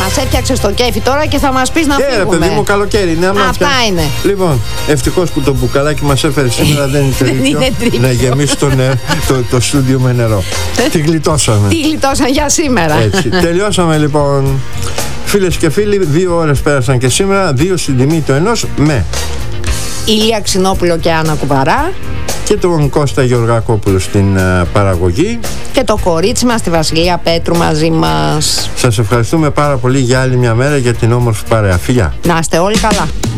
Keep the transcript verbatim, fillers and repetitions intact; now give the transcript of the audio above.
Μας έφτιαξες το κέφι τώρα και θα μας πεις να φύγουμε. Ε, παιδί μου, καλοκαίρι είναι. Αυτά είναι. Λοιπόν, ευτυχώς που το μπουκαλάκι μας έφερε σήμερα δεν είναι τρίπιο να γεμίσει το, νε... το, το στούντιο με νερό. Τι γλιτώσαμε. Τι γλιτώσαμε για σήμερα. Έτσι. Τελειώσαμε λοιπόν. Φίλες και φίλοι, δύο ώρες πέρασαν και σήμερα, δύο στην τιμή το ενός με Ηλία Ξινόπουλο και Άννα Κουβαρά και τον Κώστα Γεωργακόπουλο στην uh, παραγωγή και το κορίτσι μας, τη Βασιλεία Πέτρου, μαζί μας. Σας ευχαριστούμε πάρα πολύ για άλλη μια μέρα για την όμορφη παρέα. Φιλιά. Να είστε όλοι καλά.